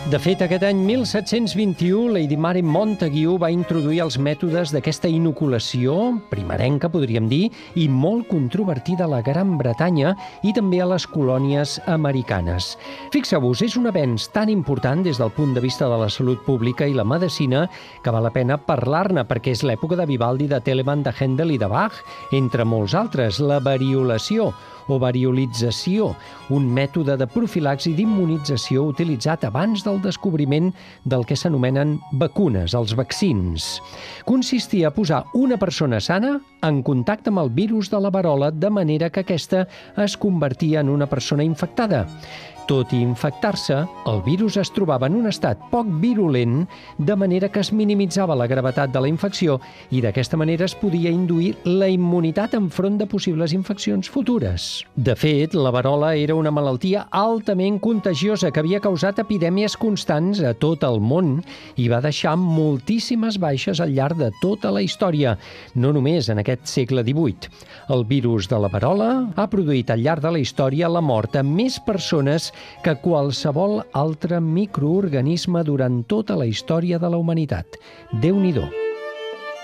De fet, aquest any 1721, Lady Mary Montagu va introduir els mètodes d'aquesta inoculació, primerenca, podríem dir, i molt controvertida a la Gran Bretanya i també a les colònies americanes. Fixeu-vos, és un avenç tan important des del punt de vista de la salut pública i la medicina que val la pena parlar-ne, perquè és l'època de Vivaldi, de Telemann, de Händel i de Bach, entre molts altres, la variolació o variolització, un mètode de profilaxi i d'immunització utilitzat abans del descobriment del que s'anomenen vacunes, els vaccins. Consistia a posar una persona sana en contacte amb el virus de la verola de manera que aquesta es convertia en una persona infectada. Tot i infectar-se, el virus es trobava en un estat poc virulent, de manera que es minimitzava la gravetat de la infecció i d'aquesta manera es podia induir la immunitat enfront de possibles infeccions futures. De fet, la verola era una malaltia altament contagiosa que havia causat epidèmies constants a tot el món i va deixar moltíssimes baixes al llarg de tota la història, no només en aquest segle XVIII. El virus de la verola ha produït al llarg de la història la mort a més persones que qualsevol altre microorganisme durant tota la història de la humanitat. Déu-n'hi-do.